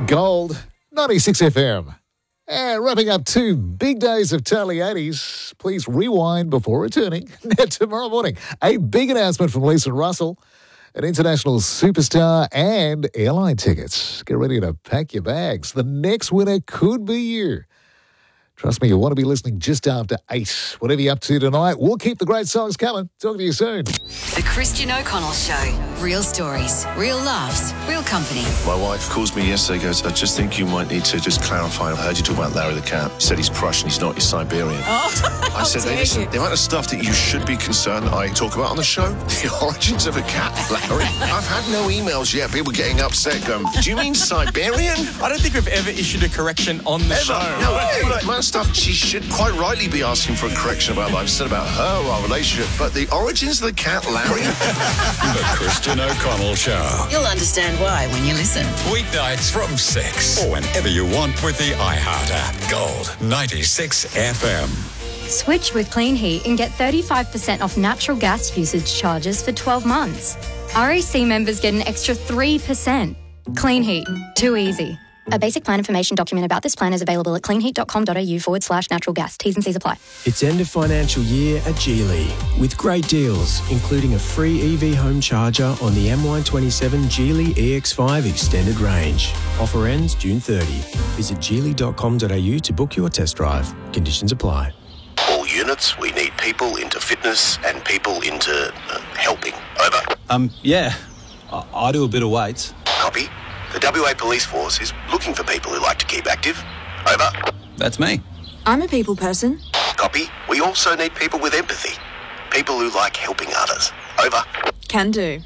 Gold, 96 FM. And wrapping up 2 big days of Totally 80s, please rewind before returning. Tomorrow morning, a big announcement from Lisa Russell, an international superstar and airline tickets. Get ready to pack your bags. The next winner could be you. Trust me, you'll want to be listening just after 8. Whatever you're up to tonight, we'll keep the great songs coming. Talk to you soon. The Christian O'Connell Show. Real stories, real laughs, real company. My wife calls me yesterday, goes, I just think you might need to just clarify. I heard you talk about Larry the cat. You said he's Prussian, he's not, he's Siberian. Oh, I said, hey, listen, the amount of stuff that you should be concerned I talk about on the show, the origins of a cat, Larry. I've had no emails yet, people getting upset going, do you mean Siberian? I don't think we've ever issued a correction on the show. No, the amount of stuff she should quite rightly be asking for a correction about what I've said about her or our relationship, but the origins of the cat, Larry. The Christian O'Connell Show. You'll understand why when you listen. Weeknights from 6 or whenever you want with the iHeart app. Gold 96 FM. Switch with Clean Heat and get 35% off natural gas usage charges for 12 months. RAC members get an extra 3%. Clean Heat. Too easy. A basic plan information document about this plan is available at cleanheat.com.au/natural gas. T's and C's apply. It's end of financial year at Geely with great deals, including a free EV home charger on the MY27 Geely EX5 extended range. Offer ends June 30. Visit geely.com.au to book your test drive. Conditions apply. All units, we need people into fitness and people into helping. Over. Yeah. I do a bit of weights. Copy. The WA Police Force is looking for people who like to keep active. Over. That's me. I'm a people person. Copy. We also need people with empathy. People who like helping others. Over. Can do.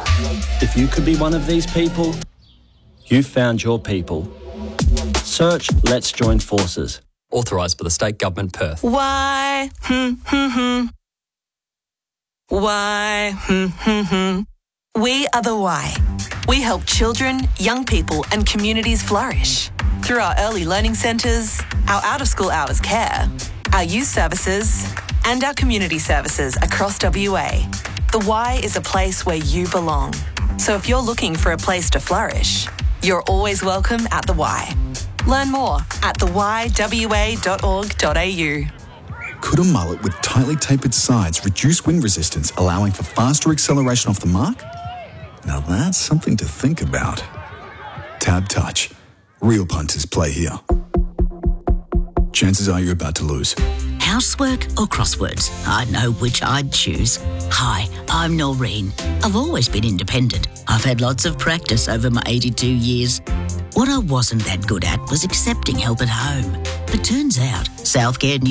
If you could be one of these people, you've found your people. Search Let's Join Forces. Authorised by the State Government, Perth. Why? Why? We are the Why. We help children, young people and communities flourish through our early learning centres, our out-of-school hours care, our youth services and our community services across WA. The Y is a place where you belong. So if you're looking for a place to flourish, you're always welcome at the Y. Learn more at theYWA.org.au. Could a mullet with tightly tapered sides reduce wind resistance, allowing for faster acceleration off the mark? Now that's something to think about. Tab Touch. Real punters play here. Chances are you're about to lose. Housework or crosswords? I know which I'd choose. Hi, I'm Noreen. I've always been independent. I've had lots of practice over my 82 years. What I wasn't that good at was accepting help at home. But turns out, Southcare